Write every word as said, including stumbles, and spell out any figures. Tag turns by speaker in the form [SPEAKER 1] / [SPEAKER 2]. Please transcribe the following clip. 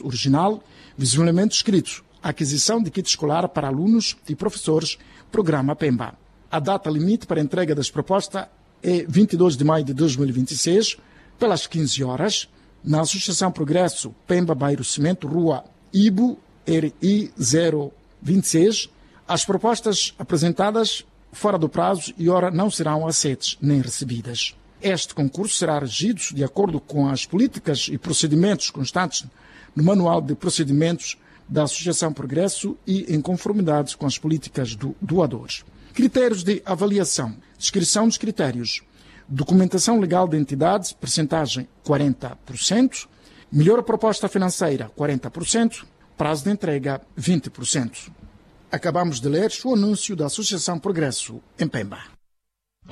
[SPEAKER 1] documento original, visivelmente escrito: aquisição de kit escolar para alunos e professores, programa Pemba. A data limite para a entrega das propostas é vinte e dois de maio de dois mil e vinte e seis, pelas quinze horas, na Associação Progresso Pemba Bairro Cimento, Rua Ibo, R I zero vinte e seis. As propostas apresentadas fora do prazo e hora não serão aceitas nem recebidas. Este concurso será regido de acordo com as políticas e procedimentos constantes no Manual de Procedimentos da Associação Progresso e em conformidade com as políticas do doador. Critérios de avaliação: descrição dos critérios, documentação legal de entidades, percentagem quarenta por cento, melhor proposta financeira quarenta por cento, prazo de entrega vinte por cento. Acabamos de ler o anúncio da Associação Progresso em Pemba.